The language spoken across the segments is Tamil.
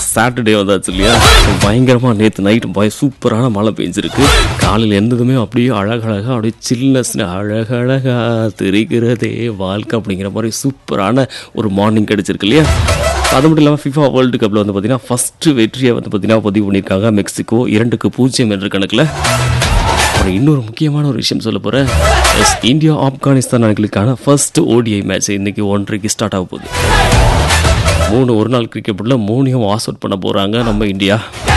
சாட்டர்டே வந்தாச்சு இல்லையா? பயங்கரமாக நேற்று நைட்டு சூப்பரான மழை பெஞ்சிருக்கு. காலையில் எந்ததுமே அப்படியே அழகழகாக அப்படியே சில்னஸ்னு அழகழகா தெரிகிறதே வாழ்க்கை அப்படிங்கிற மாதிரி சூப்பரான ஒரு மார்னிங் கிடச்சிருக்கு இல்லையா? அது மட்டும் இல்லாமல் ஃபிஃபா வேர்ல்டு கப்பில் வந்து பார்த்தீங்கன்னா ஃபஸ்ட்டு வெற்றியை வந்து பார்த்தீங்கன்னா பதிவு பண்ணியிருக்காங்க மெக்சிகோ 2-0 என்ற கணக்கில். அப்புறம் இன்னொரு முக்கியமான ஒரு விஷயம் சொல்ல போகிறேன். India Afghanistan அணிகளுக்கான first ODI match இன்றைக்கி 1:30 ஸ்டார்ட் ஆக போகுது. 3 ஒரு நாள் கிரிக்கெட் போட்டில் 3 வாஷ் அவுட் பண்ண போகிறாங்க நம்ம இந்தியா.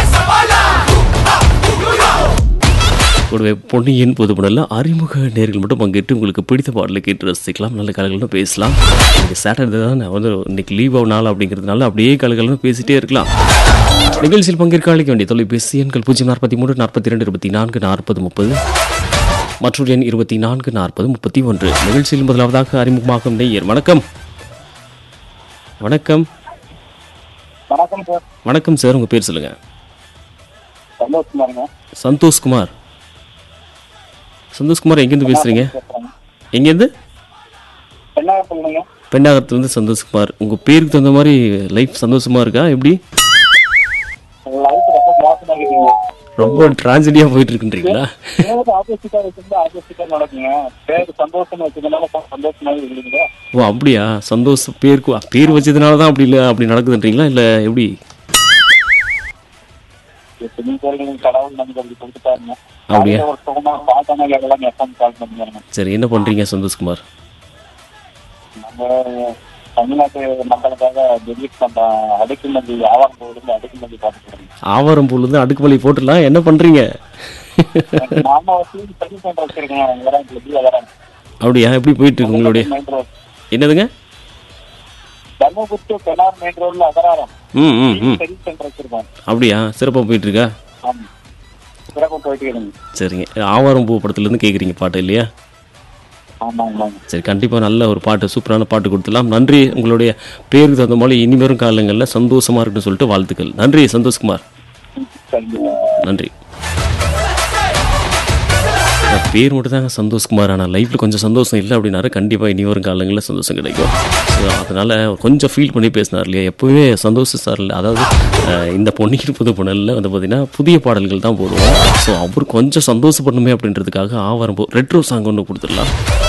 கூடவே பொன்னியின் பொதுப்படல அறிமுக நேர்கள் மட்டும் பங்கேற்று உங்களுக்கு பிடித்த பாடலை கேட்டு ரசிக்கலாம். நல்ல கலகலன்னு பேசலாம். இன்றைக்கி சாட்டர்டே தான் வந்து இன்னைக்கு லீவ் நாள் அப்படிங்கிறதுனால அப்படியே கலகலன்னு பேசிகிட்டே இருக்கலாம். நிகழ்ச்சியில் பங்கேற்க அழைக்க வேண்டிய தொலைபேசி எண்கள் 043 42 24 40 30 மற்றொரு எண் 24 40 31. நிகழ்ச்சியில் முதலாவதாக அறிமுகமாகும் நேயர். வணக்கம். வணக்கம். வணக்கம் சார். வணக்கம் சார், உங்கள் பேர் சொல்லுங்கள். சந்தோஷ்குமாருங்க. சந்தோஷ்குமார். சந்தோஷ்குமார் எங்கேருந்து பேசுகிறீங்க? எங்கேருந்து? பெண்ணாகத்துலேருந்து சந்தோஷ்குமார். உங்கள் பேருக்கு தகுந்த மாதிரி லைஃப் சந்தோஷமாக இருக்கா எப்படி? ரொம்ப டிராஜடியாக போயிட்டு இருக்குன்றீங்களா? ஓ அப்படியா? சந்தோஷம் பேர் வச்சதுனால தான் அப்படி இல்லை அப்படி நடக்குதுன்றீங்களா இல்லை எப்படி? அப்படியா? சரி, என்ன பண்றீங்க சந்தோஷ்குமார்? ஆவாரம்பூர்ல அடுக்குமல்லி போட்டுலாம் என்ன பண்றீங்க? அப்படியா? எப்படி போயிட்டு இருக்கு உங்களுடைய? என்னதுங்க? அப்படியா? சிறப்பாக போயிட்டு இருக்கா? சரிங்க. ஆவாரம்பூ படத்துல இருந்து கேக்குறீங்க பாட்டு இல்லையா? சரி, கண்டிப்பா நல்ல ஒரு பாட்டு, சூப்பரான பாட்டு கொடுத்துலாம். நன்றி. உங்களுடைய பேருக்கு தகுந்த மாதிரி இனிவரும் காலங்கள்ல சந்தோஷமா இருக்குன்னு சொல்லிட்டு வாழ்த்துக்கள். நன்றி சந்தோஷ்குமார். நன்றி. பேர் மட்டும் தாங்க சந்தோஷ்குமார், ஆனால் லைஃப்பில் கொஞ்சம் சந்தோஷம் இல்லை அப்படின்னாரு. கண்டிப்பாக இனி வரும் காலங்களில் சந்தோஷம் கிடைக்கும். ஸோ அதனால் கொஞ்சம் ஃபீல் பண்ணி பேசினார் இல்லையா? எப்போவுமே சந்தோஷம் சார் இல்லை, அதாவது இந்த பொன்னியின் புது புனலில் வந்து பார்த்திங்கன்னா புதிய பாடல்கள் தான் போடுவோம். ஸோ அவர் கொஞ்சம் சந்தோஷப்படணுமே அப்படின்றதுக்காக ஆவாரம்பூ ரெட்ரோ சாங் ஒன்று கொடுத்துடலாம்.